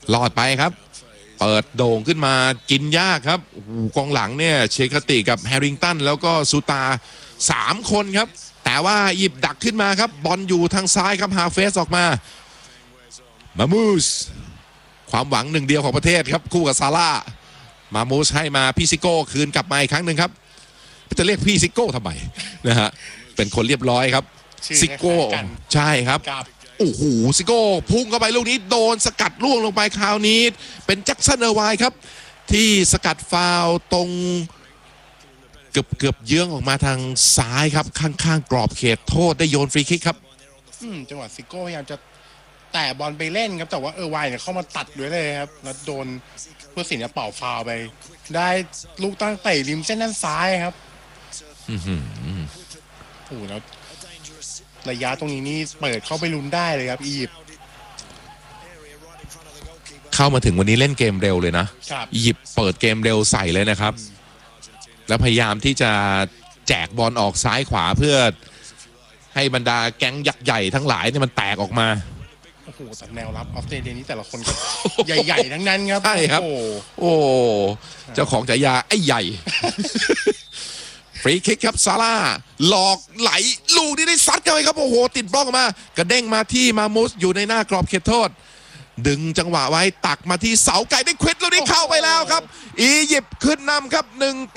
รอดไปครับเปิดโด่งขึ้นมากินยากครับกองหลังเนี่ยเชคติกับแฮริงตันแล้วก็ซูตา3 คนครับแต่ว่าหยิบดักขึ้นมาครับบอลอยู่ทางซ้ายครับฮาเฟสออกมามูสความหวังหนึ่งเดียวของประเทศครับคู่กับซาร่ามามูสให้มาพี่ซิโก้คืนกลับมาอีกครั้งหนึ่งครับจะเรียกพี่ซิโก้ทำไมนะฮะเป็นคนเรียบร้อยครับซิโก้ใช่ครับโอ้โหซิโก้พุ่งเข้าไปลูกนี้โดนสกัดล่วงลงไปคราวนี้เป็นแจ็คสันเออร์ไวน์ครับที่สกัดฟาวล์ตรงเกือบเยื้องออกมาทางซ้ายครับข้างๆกรอบเขตโทษได้โยนฟรีคิกครับจังหวะซิโก้พยายามจะแต่บอลไปเล่นครับแต่ว่าไวน์เนี่ยเข้ามาตัดด้วยเลยครับแล้วโดนผู้ตัดสินเป่าฟาวล์ไปได้ลูกตั้งเตะริมเส้นด้านซ้ายครับโอ้โหแล้วระยะตรงนี้นี่เปิดเข้าไปลุ้นได้เลยครับอียิปต์เข้ามาถึงวันนี้เล่นเกมเร็วเลยนะอียิปต์เปิดเกมเร็วใส่เลยนะครับแล้วพยายามที่จะแจกบอลออกซ้ายขวาเพื่อให้บรรดาแก๊งยักษ์ใหญ่ทั้งหลายเนี่ยมันแตกออกมาโอ้โหแต่แนวรับออสเตรเลียนี้แต่ละคนก็ใหญ่ๆทั้งนั้นครับใช่ครับโอ้เจ้าของฉายาไอ้ใหญ่ฟรีคิกครับซาร่าหลอกไหลลูกนี้ได้ซัดกันไปครับโอ้โหติดบล็อกออกมากระเด้งมาที่มามูสอยู่ในหน้ากรอบเขตโทษดึงจังหวะไว้ตักมาที่เสาไก่ได้ควิดลูกนี้เข้าไปแล้วครับอียิปต์ขึ้นนำครับ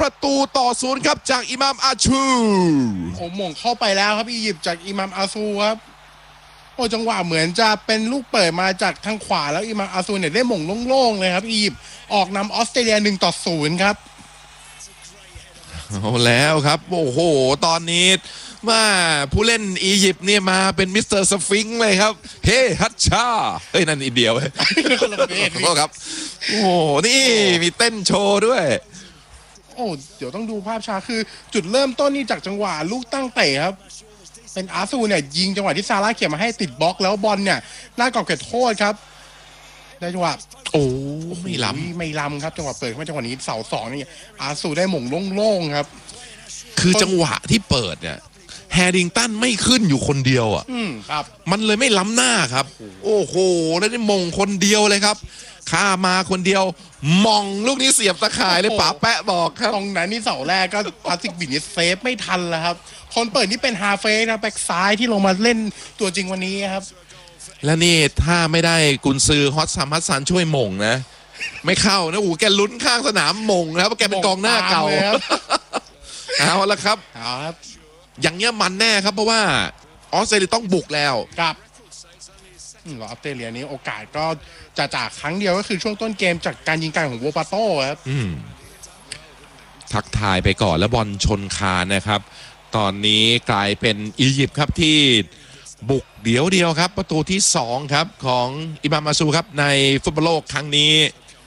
1-0ครับจากอิหม่ามอาชูโอ้หม่งเข้าไปแล้วครับอียิปต์จากอิหม่ามอาซูครับโอ้จังหวะเหมือนจะเป็นลูกเปิดมาจากทางขวาแล้วอิหม่ามอาซูเนี่ยได้หม่งโล่งๆเลยครับอียิปต์ออกนำออสเตรเลีย1-0ครับเอาแล้วครับโอ้โหตอนนี้ว่าผู้เล่นอียิปต์เนี่ยมาเป็นมิสเตอร์สฟิงค์เลยครับเฮ้ฮัตชาเฮ้ยนั่นอินเดียเว้ยครับโอ้โหนี่มีเต้นโชว์ด้วยโอ้เดี๋ยวต้องดูภาพช้าคือจุดเริ่มต้นนี่จากจังหวะลูกตั้งเตะครับเป็นอาซูเนี่ยยิงจังหวะที่ซาร่าเขี่ยมาให้ติดบล็อกแล้วบอลเนี่ยหน้ากรอบเขตโทษครับได้จังหวะโอ้ไม่ล้ำครับจังหวะเปิดขึ้นมาจังหวะนี้เสา2นี่อาซูได้หม่งโล่งๆครับคือจังหวะที่เปิดเนี่ยแฮริงตันไม่ขึ้นอยู่คนเดียวอ่ะครับมันเลยไม่ล้ำหน้าครับโอ้โหแล้วได้มงคนเดียวเลยครับข้ามาคนเดียวมองลูกนี้เสียบตะข่ายเลยป๋าแปะบอกครับตรงนั้นนี่เสาแรกก็พาสติกบินนี่เซฟไม่ทันแล้วครับคนเปิดนี่เป็นฮาเฟสนะแบ็กซ้ายที่ลงมาเล่นตัวจริงวันนี้ครับแล้วนี่ถ้าไม่ได้กุนซือฮอตซัมฮัสซันช่วยมงนะไม่เข้านะแกลุ้นข้างสนามมงนะเพราะแกเป็นกองหน้าเก่าเอาละครับอย่างเงี้ยมันแน่ครับเพราะว่าออสเตรเลียต้องบุกแล้วครับออสเตรเลียนี้โอกาสก็จะจากครั้งเดียวก็คือช่วงต้นเกมจากการยิงไกลของโวปาโต้ครับทักทายไปก่อนแล้วบอลชนคานนะครับตอนนี้กลายเป็นอียิปต์ครับที่บุกเดียวครับประตูที่2ครับของอิหม่ามอาซูครับในฟุตบอลโลกครั้งนี้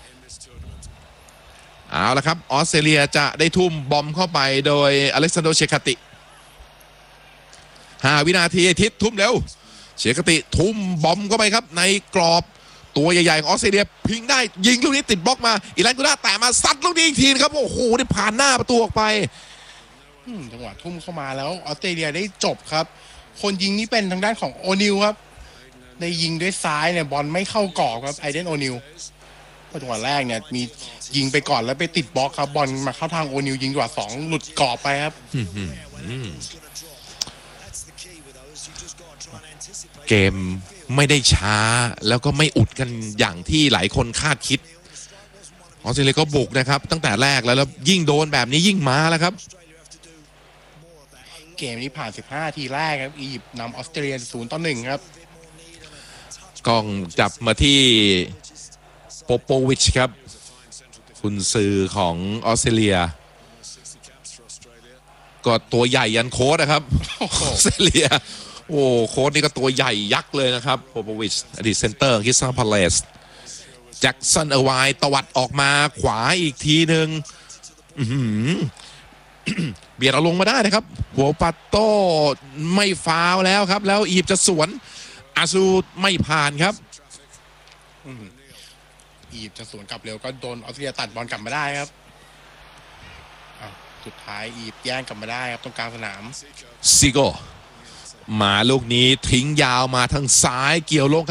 เอาละครับออสเตรเลียจะได้ทุ่มบอมเข้าไปโดยอเล็กซานโดรเชคติ5 วินาทีทิศทุ่มเร็วเชคติทุ่มบอมเข้าไปครับในกรอบตัวใหญ่ๆของออสเตรเลียพิงได้ยิงลูกนี้ติดบล็อกมาอีแลนกูน่าแต่มาซัดลูกนี้อีกทีครับโอ้โหได้ผ่านหน้าประตูออกไปจังหวะทุ่มเข้ามาแล้วออสเตรเลียได้จบครับคนยิงนี่เป็นทางด้านของโอนิลครับได้ยิงด้วยซ้ายเนี่ยบอลไม่เข้ากรอบครับไอเดนโอนิลจังหวะแรกเนี่ยมียิงไปก่อนแล้วไปติดบล็อกครับบอลมาเข้าทางโอนิลยิงจังหวะ2หลุดกรอบไปครับเกมไม่ได้ช้าแล้วก็ไม่อุดกันอย่างที่หลายคนคาดคิดออสเตรเลียก็บุกนะครับตั้งแต่แรกแล้วยิ่งโดนแบบนี้ยิ่งมาแล้วครับเกมนี้ผ่าน15 นาทีแรกครับอียิปต์นำออสเตรเลีย0-1ครับกล้องจับมาที่โปโปวิชครับกุนซือของออสเตรเลียก็ตัวใหญ่ยันโค้ชนะครับออสเตรเลียโอ้โค้ชนี่ก็ตัวใหญ่ยักษ์เลยนะครับโปโปวิชอดีตเซนเตอร์คิสซันพาเลสแจ็คสันเออร์ไวน์ตวัดออกมาขวาอีกทีหนึ่งเบียดเอาลงมาได้นะครับหัวปัตโต้ไม่ฟาวแล้วครับแล้วอียิปต์จะสวนอาซูไม่ผ่านครับอียิปต์จะสวนกลับเร็วก็โดนออสเตรเลียตัดบอลกลับมาได้ครับสุดท้ายอียิปต์แย่งกลับมาได้ครับตรงกลางสนามซิโก้มาลูกนี้ทิ้งยาวมาทางซ้ายเกี่ยวลง